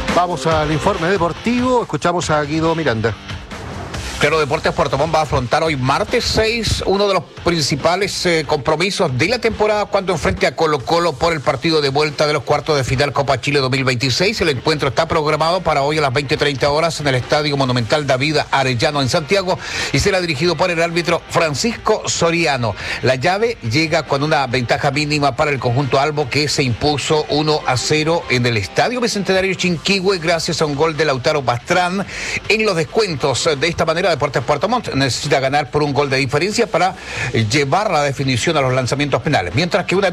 Vamos al informe deportivo, escuchamos a Guido Miranda. Claro, Deportes Puerto Montt va a afrontar hoy martes 6 uno de los principales compromisos de la temporada cuando enfrente a Colo-Colo por el partido de vuelta de los cuartos de final Copa Chile 2026. El encuentro está programado para hoy a las 20:30 horas en el Estadio Monumental David Arellano en Santiago y será dirigido por el árbitro Francisco Soriano. La llave llega con una ventaja mínima para el conjunto albo que se impuso 1-0 en el Estadio Bicentenario Chinquihue gracias a un gol de Lautaro Pastrán. En los descuentos, de esta manera Deportes Puerto Montt necesita ganar por un gol de diferencia para llevar la definición a los lanzamientos penales, mientras que una